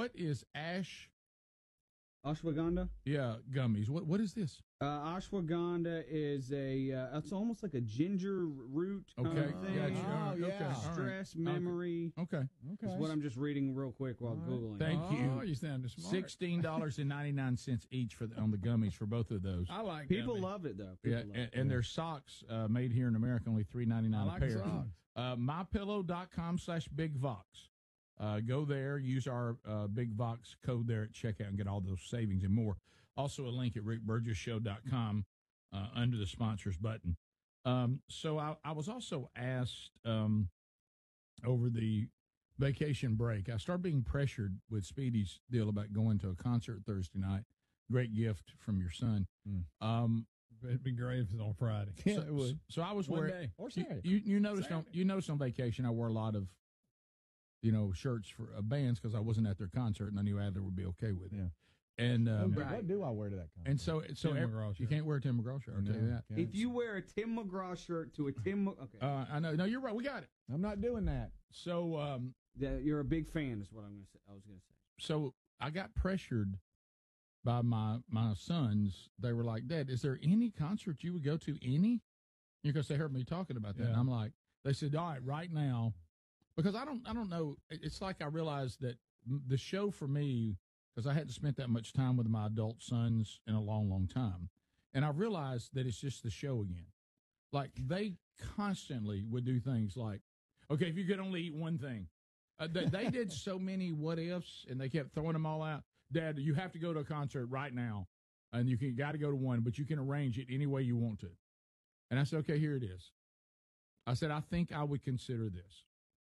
what is ashwagandha? Yeah, gummies. What is this? Ashwagandha is it's almost like a ginger root kind of thing. Gotcha. Okay. Stress, memory. Okay. Is what I'm just reading real quick while Googling. Thank you. Oh, you sound smart. $16.99 each on the gummies for both of those. I like People gummies. love it though. And their socks made here in America, only $3.99 like a pair. socks. MyPillow.com/BigVox. Go there, use our Big Vox code there at checkout and get all those savings and more. Also a link at rickburgesshow.com under the sponsors button. So I was also asked over the vacation break, I started being pressured with Speedy's deal about going to a concert Thursday night. Great gift from your son. It'd be great if it's on Friday. Yeah, it would. So I was One wearing day. Or Saturday. You noticed on vacation I wore a lot of shirts for bands because I wasn't at their concert and I knew Adler would be okay with it. Yeah. And What do I wear to that concert? and so McGraw shirt. you can't wear a Tim McGraw shirt. I'll tell you that. Can't. If you wear a Tim McGraw shirt to a Tim, okay, I know. No, you're right. We got it. I'm not doing that. So you're a big fan. Is what I'm going to say. I was going to say. so I got pressured by my sons. They were like, Dad, is there any concert you would go to? Any? Because they heard me talking about that. Yeah. And I'm like, they said, all right now, because I don't know. It's like I realized that the show for me, because I hadn't spent that much time with my adult sons in a long, long time, and I realized that it's just the show again. Like they constantly would do things like, okay, if you could only eat one thing. They did so many what ifs, and they kept throwing them all out. Dad, you have to go to a concert right now, and you got to go to one, but you can arrange it any way you want to. And I said, okay, here it is. I said, I think I would consider this.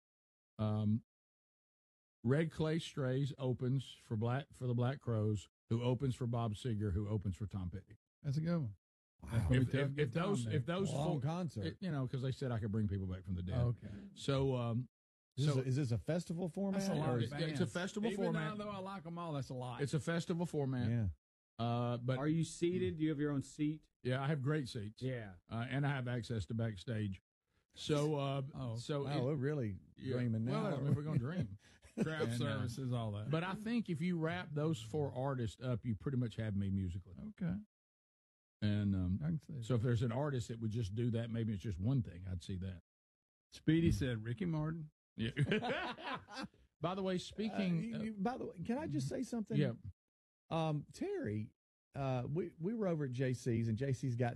Red Clay Strays opens for the Black Crowes, who opens for Bob Seger, who opens for Tom Petty. That's a good one. Wow. If those Long four, concert. because they said I could bring people back from the dead. Okay. So, Is this a festival format? That's a lot or of is- bands. it's a festival Even format. though I like them all, that's a lot. It's a festival format. Yeah. But Are you seated? Do you have your own seat? yeah, I have great seats. Yeah. And I have access to backstage. So, We're really dreaming now. Well, if we're going to dream. craft And, services, all that. But I think if you wrap those four artists up, you pretty much have me musically. Okay. And I can see so if there's an artist that would just do that, maybe it's just one thing, I'd see that. Speedy said Ricky Martin. Yeah. By the way, speaking. By the way, can I just say something? Yeah. Terry, we were over at JC's, and JC's got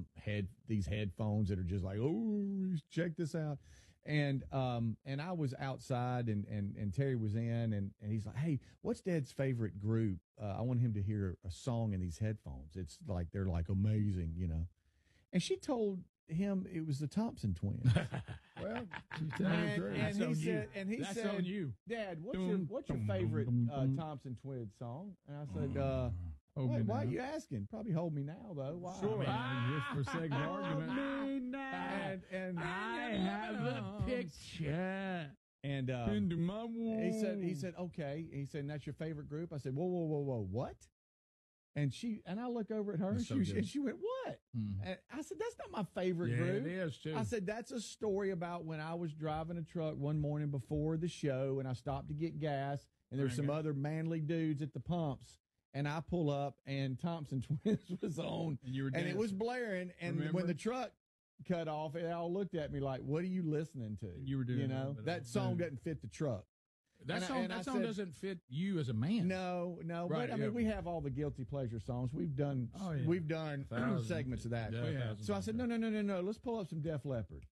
these headphones that are just like, oh, check this out. And I was outside, and Terry was in, and he's like, hey, what's Dad's favorite group? I want him to hear a song in these headphones. It's like they're like amazing, And she told him it was the Thompson Twins. Well, she's telling the truth. And he That's said, on you. Dad, what's your favorite Thompson Twins song? And I said, why are you asking? Probably Hold Me Now, though. Why? Sure. Just for sake of argument. And I have a picture. And Into my womb. he said, okay. He said, and that's your favorite group? I said, whoa, what? And I look over at her, and she went, what? And I said, that's not my favorite group. It is, too. I said, that's a story about when I was driving a truck one morning before the show, and I stopped to get gas, and there's some other manly dudes at the pumps, and I pull up, and Thompson Twins was on, And you were and it dancing. was blaring, and Remember? when the truck cut off, they all looked at me like, what are you listening to? You were doing that song doesn't fit the truck. That And I song said- doesn't fit you as a man. No, Right, but I mean, we have all the guilty pleasure songs. We've done Thousands. segments of that. Yeah, So I said, no, let's pull up some Def Leppard.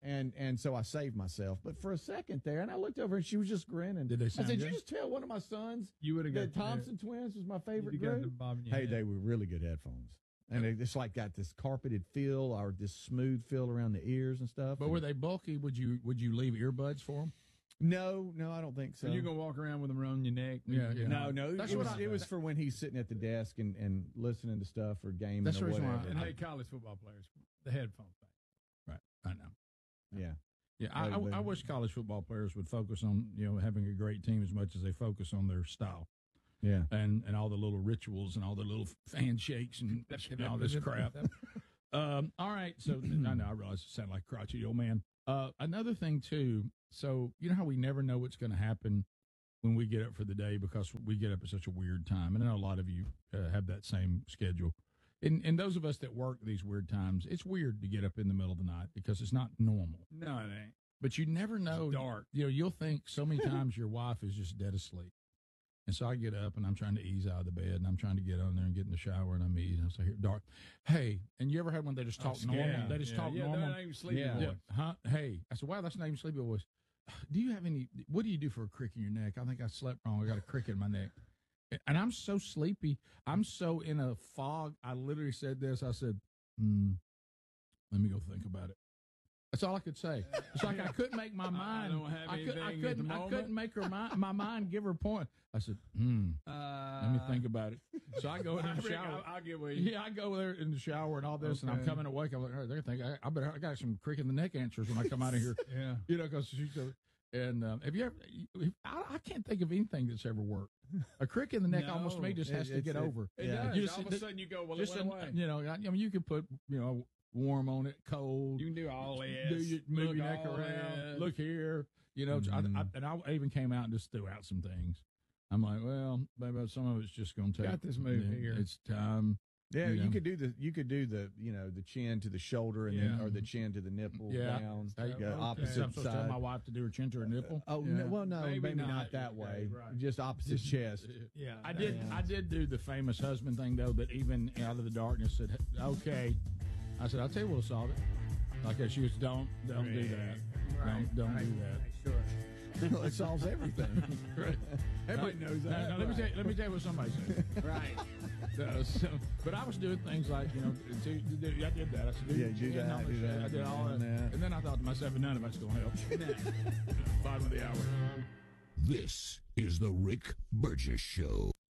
And so I saved myself. But for a second there, and I looked over and she was just grinning. Did they I sound said, good? you just tell one of my sons You would have got that Thompson Twins was my favorite You got the group? bob in your Hey, head. they were really good headphones. And it's like got this carpeted feel or this smooth feel around the ears and stuff. But were they bulky? Would you leave earbuds for them? No, I don't think so. So you're going to walk around with them around your neck? Yeah. No. That's It was for when he's sitting at the desk and listening to stuff or gaming That's or the reason why whatever. And they college football players, the headphone thing. Right. I know. Yeah. Yeah, I wish college football players would focus on having a great team as much as they focus on their style. Yeah. And all the little rituals and all the little handshakes and all this crap. All right, so I know I realize it sounded like a crotchety old man. Another thing too. So you know how we never know what's going to happen when we get up for the day because we get up at such a weird time. And I know a lot of you have that same schedule. And those of us that work these weird times, it's weird to get up in the middle of the night because it's not normal. No, it ain't. But you never know. It's dark. You know, you'll think so many times your wife is just dead asleep. And so I get up and I'm trying to ease out of the bed and I'm trying to get on there and get in the shower and I'm easing. So here, dark. Hey, and you ever had one they just talk normal? They just talk normal. That ain't sleepy Yeah. voice. Huh? Hey, I said, wow, that's not even sleepy voice. Do you have any? What do you do for a crick in your neck? I think I slept wrong. I got a crick in my neck, and I'm so sleepy. I'm so in a fog. I literally said this. I said, "Let me go think about it." That's all I could say. It's like I couldn't make my mind. I don't have anything at the moment. I couldn't make my mind give her a point. I said, let me think about it. So I go in the shower. I'll get with you. Yeah, I go there in the shower and all this, and I'm coming awake. I'm like, all right, they're thinking I got some crick in the neck answers when I come out of here. Yeah. You know, because she's so. And have you ever? I can't think of anything that's ever worked. A crick in the neck almost to me just has to get over. It Yeah. does. You just- All of a sudden you go, well, it Just went away. you know, I mean, you can put warm on it, cold. You can do all this. Move Look your neck all around. this. Look here. You know, and I even came out and just threw out some things. I'm like, well, maybe some of it's just going to take. Got this move here. It's time. Yeah, You know. you could do the the chin to the shoulder and then Yeah. or the chin to the nipple Yeah. down. Hey, Yeah, okay. opposite I'm supposed to tell side. my wife to do her chin to her nipple. Oh Yeah. no, well, no, Maybe maybe not not. that Okay, way. right. Just opposite chest. Yeah. I did do the famous husband thing though. That even out of the darkness said, "Okay." I said, "I'll tell you what'll solve it." Like she was, don't do that. Right. Don't Right. do that. Sure. It solves everything. Everybody knows that. Now, let me tell you what somebody said. Right. But I was doing things like, I did that. I said, Yeah, do that, do that, I did all that. that. And then I thought to myself, none of that's going to help. Bottom of the hour. This is the Rick Burgess Show.